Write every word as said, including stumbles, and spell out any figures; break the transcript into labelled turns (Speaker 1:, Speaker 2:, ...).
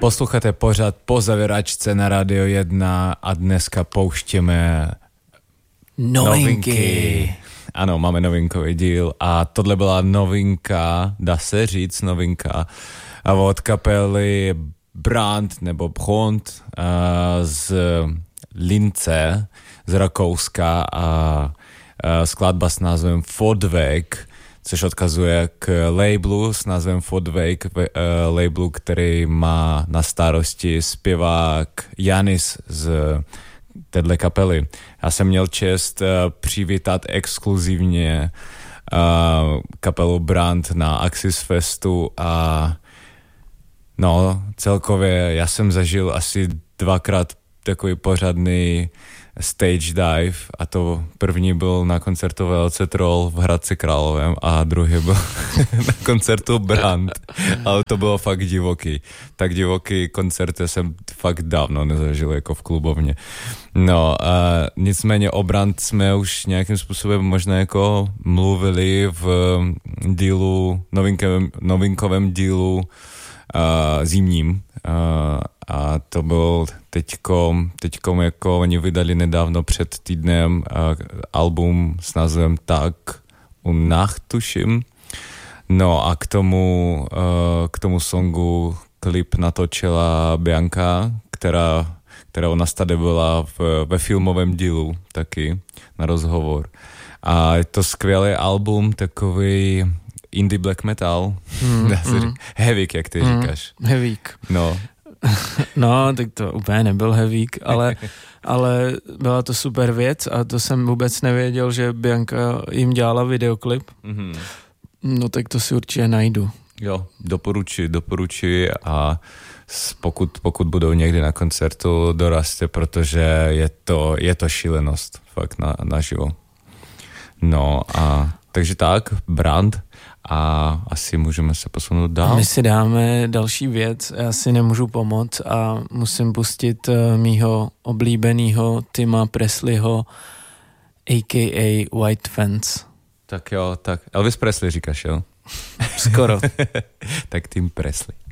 Speaker 1: Posloucháte pořád Po zavěračce na Radio jedna a dneska pouštíme
Speaker 2: novinky.
Speaker 1: novinky. Ano, máme novinkový díl a tohle byla novinka, dá se říct novinka, od kapely Brand nebo Brand z Lince, z Rakouska a skladba s názvem Fodweg, což odkazuje k labelu s názvem Fodweg, labelu, který má na starosti zpěvák Janis z téhle kapely. Já jsem měl čest přivítat exkluzivně kapelu Brand na Axis Festu a no, celkově já jsem zažil asi dvakrát takový pořádný stage dive a to první byl na koncertu V L C Troll v Hradci Královém a druhý byl na koncertu Brand, ale to bylo fakt divoký. Tak divoký koncert jsem fakt dávno nezažil jako v klubovně. No, a nicméně o Brand jsme už nějakým způsobem možná jako mluvili v dílu, novinkovém, novinkovém dílu uh, zimním uh, a to byl teďkom, teďkom jako oni vydali nedávno před týdnem uh, album s názvem Tak und Nacht, tuším. No a k tomu, uh, k tomu songu klip natočila Bianca, která, která ona tady byla v, ve filmovém dílu taky na rozhovor. A je to skvělý album, takový indie black metal. Mm, mm. Heavík, jak ty mm, říkáš.
Speaker 2: Heavík.
Speaker 1: No.
Speaker 2: No, tak to úplně nebyl heavík, ale, ale byla to super věc a to jsem vůbec nevěděl, že Bianca jim dělala videoklip. Mm-hmm. No tak to si určitě najdu.
Speaker 1: Jo, doporučuji, doporučuji a pokud, pokud budou někdy na koncertu, dorazte, protože je to, je to šílenost fakt na, naživo. No a takže tak, Brand a asi můžeme se posunout dál.
Speaker 2: My si dáme další věc, já si nemůžu pomoct a musím pustit uh, mýho oblíbenýho Tima Presleyho a k a. White Fence.
Speaker 1: Tak jo, tak Elvis Presley říkáš, jo?
Speaker 2: Skoro.
Speaker 1: Tak Tim Presley.